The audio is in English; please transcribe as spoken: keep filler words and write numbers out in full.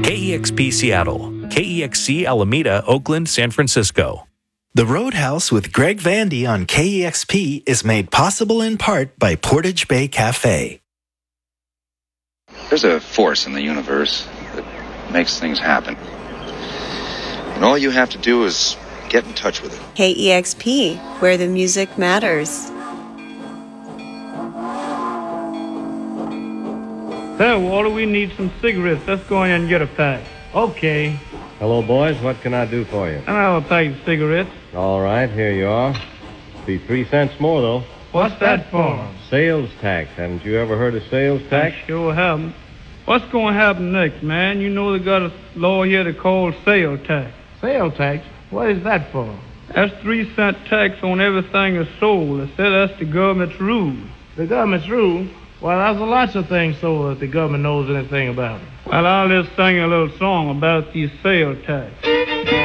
K E X P Seattle, K E X C Alameda, Oakland, San Francisco. The Roadhouse with Greg Vandy on K E X P is made possible in part by Portage Bay Cafe. There's a force in the universe that makes things happen. And all you have to do is get in touch with it. K E X P, where the music matters. There, Walter, we need some cigarettes. Let's go in and get a pack. Okay. Hello, boys. What can I do for you? I'll have a pack of cigarettes. All right, here you are. Be three cents more, though. What's that for? Sales tax. Haven't you ever heard of sales tax? I sure haven't. What's going to happen next, man? You know they got a law here they call sales tax. Sales tax? What is that for? That's three cent tax on everything that's sold. They say that's the government's rule. The government's rule? Well, there's lots of things so that the government knows anything about it. Well, I'll just sing a little song about these sales tax.